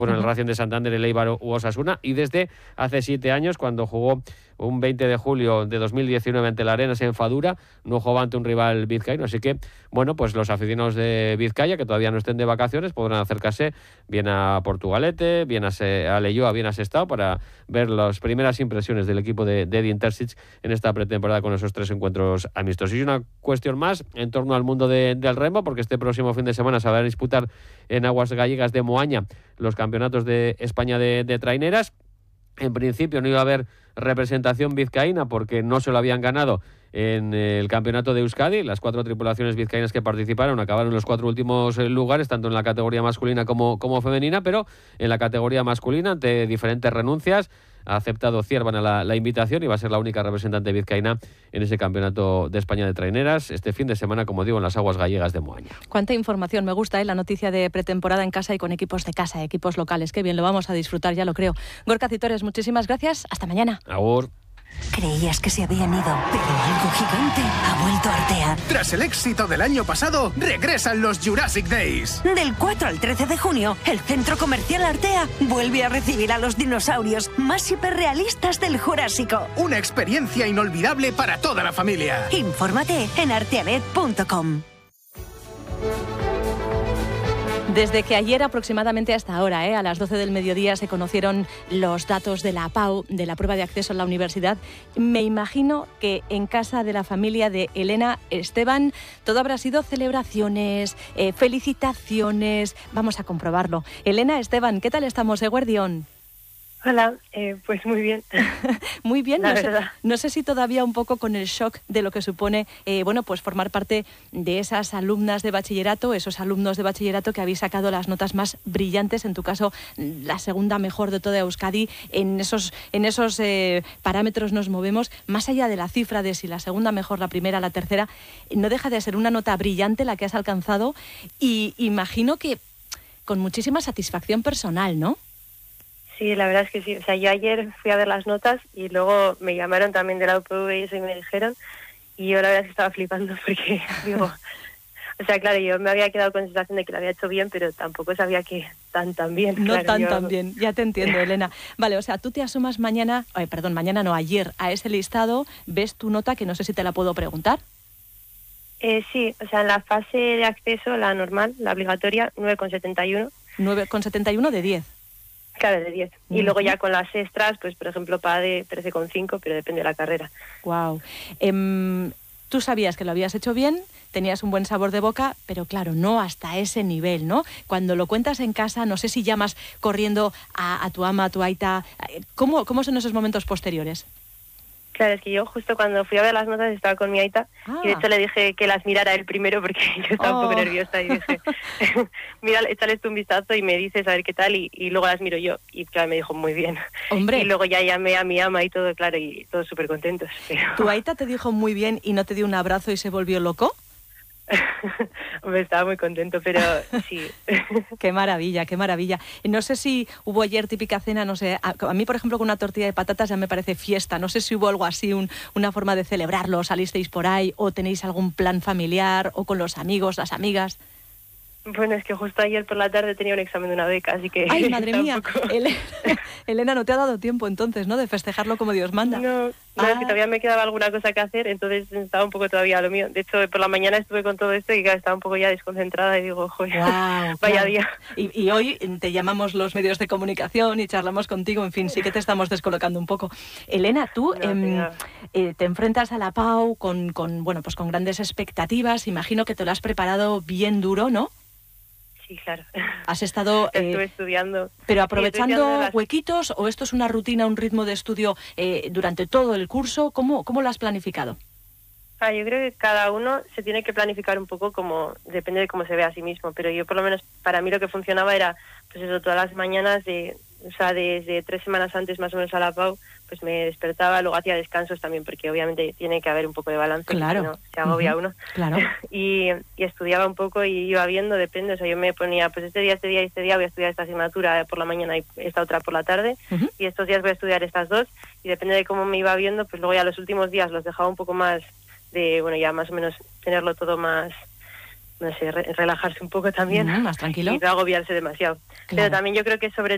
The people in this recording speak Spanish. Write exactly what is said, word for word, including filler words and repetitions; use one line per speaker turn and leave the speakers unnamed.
Bueno, el Racing de Santander, el Eibar u Osasuna, y desde hace siete años, cuando jugó un veinte de julio de dos mil diecinueve ante la Arenas en Fadura, no jugaba ante un rival vizcaíno, así que, bueno, pues los aficionados de Vizcaya, que todavía no estén de vacaciones, podrán acercarse bien a Portugalete, bien a, Se, a Leioa, bien a Sestao, para ver las primeras impresiones del equipo de, de Edin Terzic en esta pretemporada con esos tres encuentros amistosos. Y una cuestión más en torno al mundo de, del remo, porque este próximo fin de semana se van a disputar en aguas gallegas de Moaña los campeonatos de España de, de traineras. En principio no iba a haber representación vizcaína porque no se lo habían ganado en el campeonato de Euskadi. Las cuatro tripulaciones vizcaínas que participaron acabaron en los cuatro últimos lugares, tanto en la categoría masculina como, como femenina, pero en la categoría masculina, ante diferentes renuncias, ha aceptado Ciervana la, la invitación y va a ser la única representante vizcaína en ese campeonato de España de traineras este fin de semana, como digo, en las aguas gallegas de Moaña.
Cuánta información, me gusta, ¿eh? La noticia de pretemporada en casa y con equipos de casa, equipos locales. Qué bien, lo vamos a disfrutar, ya lo creo. Gorka Citores, muchísimas gracias, hasta mañana.
Agur.
Creías que se habían ido, pero algo gigante ha vuelto a Artea.
Tras el éxito del año pasado, regresan los Jurassic Days.
Del cuatro al trece de junio, el Centro Comercial Artea vuelve a recibir a los dinosaurios más hiperrealistas del Jurásico.
Una experiencia inolvidable para toda la familia.
Infórmate en arteanet punto com.
Desde que ayer aproximadamente hasta ahora, ¿eh? a las doce del mediodía, se conocieron los datos de la P A U, de la prueba de acceso a la universidad, me imagino que en casa de la familia de Elena Esteban todo habrá sido celebraciones, eh, felicitaciones. Vamos a comprobarlo. Elena Esteban, ¿qué tal estamos, Eguerdión?
Hola, eh, pues muy bien.
Muy bien,
la
no sé,
verdad.
no sé si todavía un poco con el shock de lo que supone, eh, bueno, pues formar parte de esas alumnas de bachillerato, esos alumnos de bachillerato que habéis sacado las notas más brillantes, en tu caso la segunda mejor de toda Euskadi. En esos, en esos eh, parámetros nos movemos, más allá de la cifra de si la segunda mejor, la primera, la tercera, no deja de ser una nota brillante la que has alcanzado, y imagino que con muchísima satisfacción personal, ¿no?
Sí, la verdad es que sí. O sea, yo ayer fui a ver las notas y luego me llamaron también de la U P V y eso y me dijeron, y yo la verdad es que estaba flipando porque digo, o sea, claro, yo me había quedado con la sensación de que lo había hecho bien, pero tampoco sabía que tan tan bien.
No
claro,
tan
yo...
tan bien, ya te entiendo, Elena. Vale, o sea, tú te asomas mañana, ay, perdón, mañana no, ayer, a ese listado, ves tu nota, que no sé si te la puedo preguntar.
Eh, sí, o sea, en la fase de acceso, la normal, la obligatoria, nueve coma setenta y uno.
nueve coma setenta y uno de diez.
Claro, de diez. Y
Uh-huh.
luego ya con las extras, pues por ejemplo, P A D trece coma cinco, pero depende de la carrera.
Wow. Eh, tú sabías que lo habías hecho bien, tenías un buen sabor de boca, pero claro, no hasta ese nivel, ¿no? Cuando lo cuentas en casa, no sé si llamas corriendo a, a tu ama, a tu aita. ¿Cómo, cómo son esos momentos posteriores?
Claro, es que yo justo cuando fui a ver las notas estaba con mi aita
ah.
y de hecho le dije que las mirara él primero porque yo estaba
oh.
un poco nerviosa y dije, mira, échale tú un vistazo y me dices a ver qué tal y, y luego las miro yo y claro, me dijo muy bien.
Hombre.
Y luego ya llamé a mi ama y todo, claro, y todos súper contentos. Pero...
¿Tu aita te dijo muy bien y no te dio un abrazo y se volvió loco?
Hombre, estaba muy contento, pero sí.
Qué maravilla, qué maravilla. No sé si hubo ayer típica cena, no sé, a, a mí por ejemplo con una tortilla de patatas ya me parece fiesta, no sé si hubo algo así, un, una forma de celebrarlo, salisteis por ahí o tenéis algún plan familiar o con los amigos, las amigas.
Bueno, es que justo ayer por la tarde tenía un examen de una beca, así que...
¡Ay, madre mía!
Poco...
Elena, Elena, no te ha dado tiempo entonces, ¿no?, de festejarlo como Dios manda.
No, no
ah.
es que todavía me quedaba alguna cosa que hacer, entonces estaba un poco todavía a lo mío. De hecho, por la mañana estuve con todo esto y claro, estaba un poco ya desconcentrada y digo, joder,
wow,
vaya
claro.
día.
Y, y hoy te llamamos los medios de comunicación y charlamos contigo, en fin, sí que te estamos descolocando un poco. Elena, tú
no,
eh, eh, te enfrentas a la P A U con, con, bueno, pues con grandes expectativas, imagino que te lo has preparado bien duro, ¿no?
Sí, claro.
Has estado... Eh,
Estuve estudiando.
¿Pero aprovechando
sí, estudiando las...
huequitos o esto es una rutina, un ritmo de estudio eh, durante todo el curso? ¿Cómo, cómo lo has planificado?
Ah, yo creo que cada uno se tiene que planificar un poco como... Depende de cómo se ve a sí mismo, pero yo por lo menos, para mí lo que funcionaba era, pues eso, todas las mañanas de... O sea, desde tres semanas antes más o menos a la P A U, pues me despertaba, luego hacía descansos también, porque obviamente tiene que haber un poco de balance,
claro.
Si no, se agobia uh-huh. uno.
Claro.
y, y estudiaba un poco y iba viendo, depende, o sea, yo me ponía, pues este día, este día y este día voy a estudiar esta asignatura por la mañana y esta otra por la tarde, uh-huh. y estos días voy a estudiar estas dos, y depende de cómo me iba viendo, pues luego ya los últimos días los dejaba un poco más de, bueno, ya más o menos tenerlo todo más... no sé, re- relajarse un poco también
mm, más tranquilo
y no agobiarse demasiado. Claro. Pero también yo creo que sobre